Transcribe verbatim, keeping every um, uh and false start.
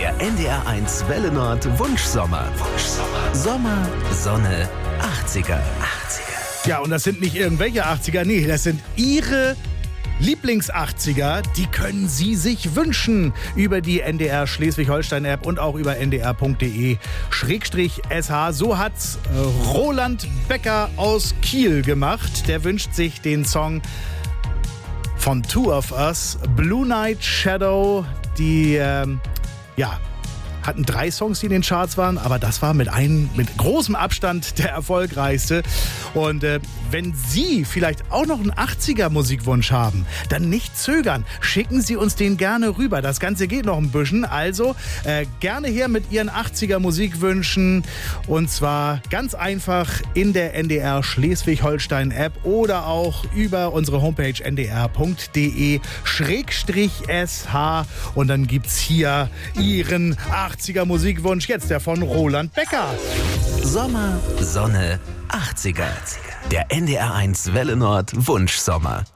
Der N D R eins Welle Nord Wunschsommer. Wunschsommer. Sommer, Sonne, achtziger. achtziger. Ja, und das sind nicht irgendwelche achtziger, nee, das sind Ihre Lieblings-achtziger, die können Sie sich wünschen über die N D R Schleswig-Holstein-App und auch über n d r punkt d e schrägstrich s h. So hat's Roland Becker aus Kiel gemacht. Der wünscht sich den Song von Two of Us, Blue Night Shadow. Die, ähm, ja, hatten drei Songs, die in den Charts waren, aber das war mit einem, mit großem Abstand der erfolgreichste. Und äh, wenn Sie vielleicht auch noch einen achtziger-Musikwunsch haben, dann nicht zögern. Schicken Sie uns den gerne rüber. Das Ganze geht noch ein bisschen. Also äh, gerne her mit Ihren achtziger-Musikwünschen. Und zwar ganz einfach in der N D R Schleswig-Holstein-App oder auch über unsere Homepage n d r punkt d e schrägstrich s h. Und dann gibt's hier Ihren achtziger-Musikwunsch, jetzt der von Roland Becker. Sommer, Sonne, achtziger. Der N D R eins Welle Nord Wunschsommer.